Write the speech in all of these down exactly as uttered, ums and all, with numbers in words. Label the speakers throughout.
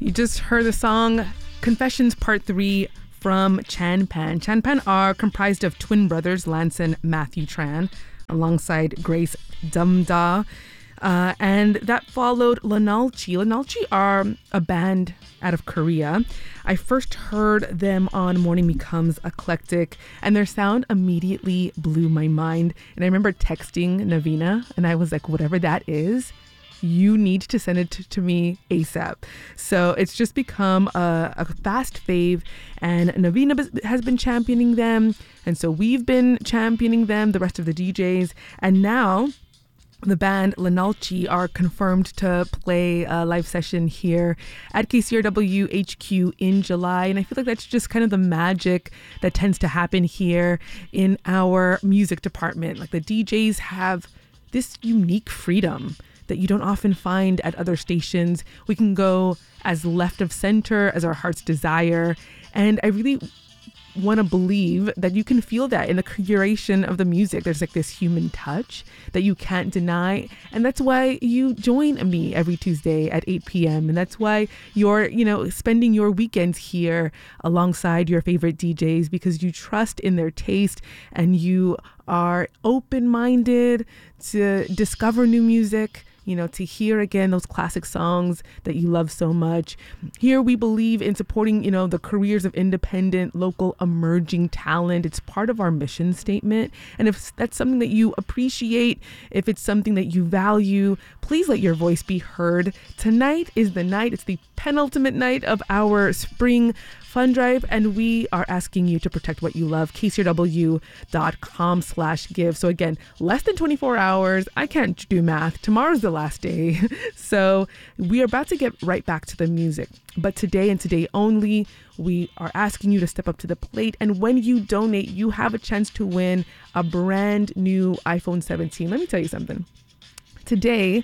Speaker 1: You just heard the song Confessions Part three from Chanpan. Chanpan are comprised of twin brothers, Lance and Matthew Tran, alongside Grace Dumda. Uh, and that followed Lanalchi. Lanalchi are a band out of Korea. I first heard them on Morning Becomes Eclectic, and their sound immediately blew my mind. And I remember texting Navina, and I was like, whatever that is, you need to send it to, to me ASAP. So it's just become a, a fast fave, and Navina has been championing them. And so we've been championing them, the rest of the D Js. And now the band Lanalchi are confirmed to play a live session here at K C R W H Q in July. And I feel like that's just kind of the magic that tends to happen here in our music department. Like the D Js have this unique freedom that you don't often find at other stations. We can go as left of center as our heart's desire. And I really want to believe that you can feel that in the curation of the music. There's like this human touch that you can't deny. And that's why you join me every Tuesday at eight p.m. And that's why you're, you know, spending your weekends here alongside your favorite D Js, because you trust in their taste and you are open-minded to discover new music, you know, to hear again those classic songs that you love so much. Here we believe in supporting, you know, the careers of independent, local, emerging talent. It's part of our mission statement. And if that's something that you appreciate, if it's something that you value, please let your voice be heard. Tonight is the night. It's the penultimate night of our spring fund drive, and we are asking you to protect what you love. K C R W dot com slash give. So again, less than twenty-four hours. I can't do math. Tomorrow's the last day. So we are about to get right back to the music. But today and today only, we are asking you to step up to the plate. And when you donate, you have a chance to win a brand new iPhone seventeen. Let me tell you something. Today,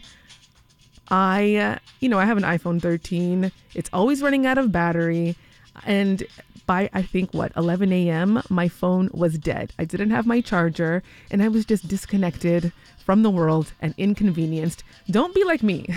Speaker 1: I, uh, you know, I have an iPhone thirteen. It's always running out of battery. And by, I think, what, eleven a.m., my phone was dead. I didn't have my charger, and I was just disconnected from the world and inconvenienced. Don't be like me.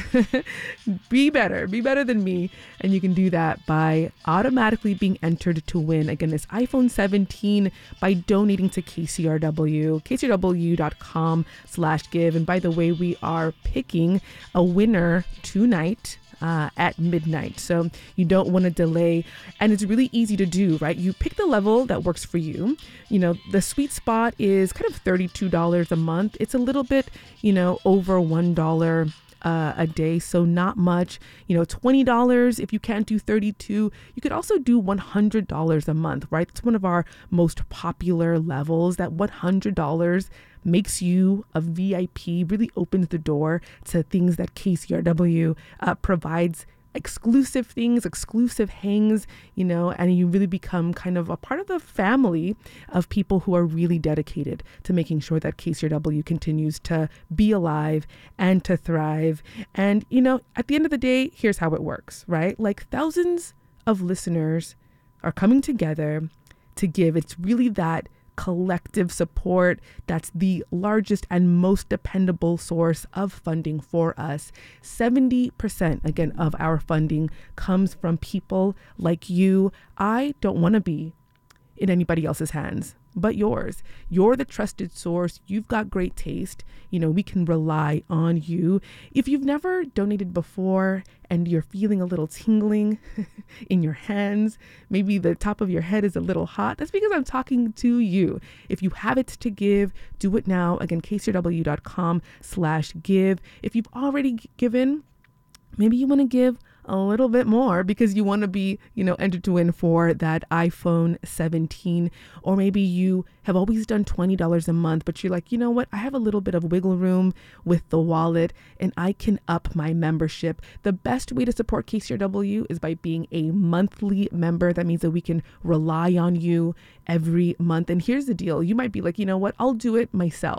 Speaker 1: Be better. Be better than me. And you can do that by automatically being entered to win, again, this iPhone seventeen by donating to K C R W, K C R W dot com slash give. And by the way, we are picking a winner tonight. Uh, at midnight. So you don't want to delay. And it's really easy to do, right? You pick the level that works for you. You know, the sweet spot is kind of thirty-two dollars a month. It's a little bit, you know, over one dollar uh, a day. So not much, you know, twenty dollars. If you can't do thirty-two, you could also do one hundred dollars a month, right? It's one of our most popular levels. That one hundred dollars makes you a V I P, really opens the door to things that K C R W uh, provides, exclusive things, exclusive hangs, you know, and you really become kind of a part of the family of people who are really dedicated to making sure that K C R W continues to be alive and to thrive. And, you know, at the end of the day, here's how it works, right? Like thousands of listeners are coming together to give. It's really that collective support that's the largest and most dependable source of funding for us. seventy percent, again, of our funding comes from people like you. I don't want to be in anybody else's hands but yours. You're the trusted source. You've got great taste. You know, we can rely on you. If you've never donated before and you're feeling a little tingling in your hands, maybe the top of your head is a little hot, that's because I'm talking to you. If you have it to give, do it now. Again, K C R W dot com slash give. If you've already given, maybe you want to give a little bit more because you want to be, you know, entered to win for that iPhone seventeen. Or maybe you have always done twenty dollars a month, but you're like, you know what? I have a little bit of wiggle room with the wallet and I can up my membership. The best way to support K C R W is by being a monthly member. That means that we can rely on you every month. And here's the deal. You might be like, you know what? I'll do it myself.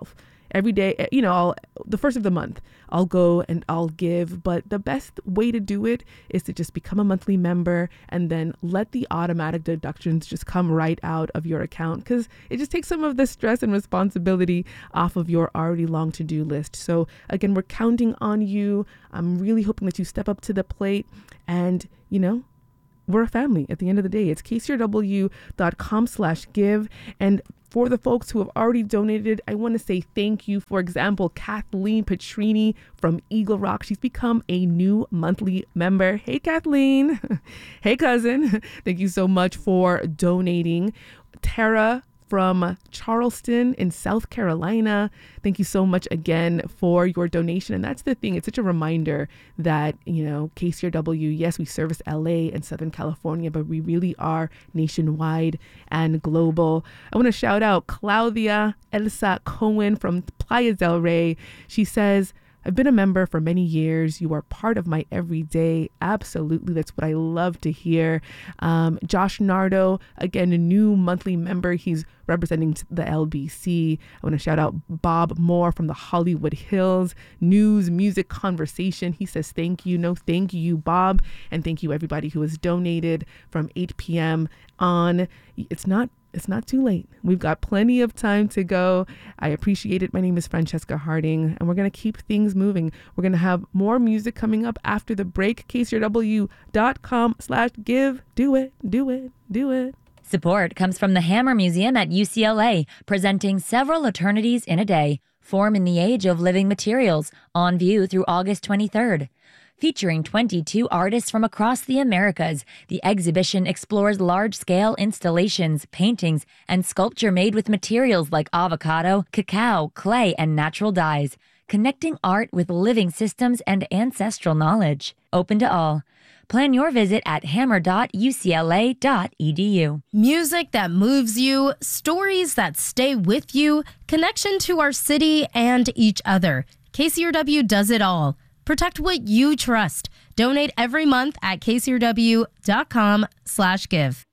Speaker 1: every day, you know, I'll, the first of the month, I'll go and I'll give. But the best way to do it is to just become a monthly member and then let the automatic deductions just come right out of your account, because it just takes some of the stress and responsibility off of your already long to-do list. So again, we're counting on you. I'm really hoping that you step up to the plate, and, you know, we're a family at the end of the day. It's k c r w dot com slash give. And for the folks who have already donated, I want to say thank you. For example, Kathleen Petrini from Eagle Rock. She's become a new monthly member. Hey, Kathleen. Hey, cousin. Thank you so much for donating. Tara from Charleston in South Carolina, thank you so much again for your donation. And that's the thing, it's such a reminder that, you know, K C R W, yes, we service L A and Southern California, but we really are nationwide and global. I want to shout out Claudia Elsa Cohen from Playa del Rey. She says, I've been a member for many years. You are part of my everyday. Absolutely. That's what I love to hear. Um, Josh Nardo, again, a new monthly member. He's representing the L B C. I want to shout out Bob Moore from the Hollywood Hills News Music Conversation. He says, thank you. No, thank you, Bob. And thank you, everybody who has donated from eight p.m. on. It's not It's not too late. We've got plenty of time to go. I appreciate it. My name is Francesca Harding, and we're going to keep things moving. We're going to have more music coming up after the break. k c r w dot com slash give. Do it, do it, do it.
Speaker 2: Support comes from the Hammer Museum at U C L A, presenting Several Eternities in a Day, Form in the Age of Living Materials, on view through August twenty-third. Featuring twenty-two artists from across the Americas, the exhibition explores large-scale installations, paintings, and sculpture made with materials like avocado, cacao, clay, and natural dyes, connecting art with living systems and ancestral knowledge. Open to all. Plan your visit at hammer dot u c l a dot e d u.
Speaker 3: Music that moves you, stories that stay with you, connection to our city and each other. K C R W does it all. Protect what you trust. Donate every month at k c r w dot com slash give.